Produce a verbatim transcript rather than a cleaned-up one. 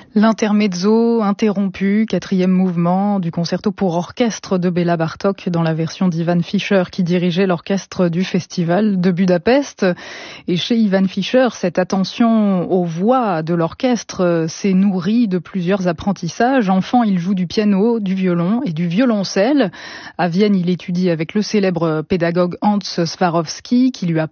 L'intermezzo interrompu, quatrième mouvement du concerto pour orchestre de Béla Bartók dans la version d'Ivan Fischer qui dirigeait l'orchestre du festival de Budapest. Et chez Ivan Fischer, cette attention aux voix de l'orchestre s'est nourrie de plusieurs apprentissages. Enfant, il joue du piano, du violon et du violoncelle. À Vienne, il étudie avec le célèbre pédagogue Hans Swarowski qui lui apprend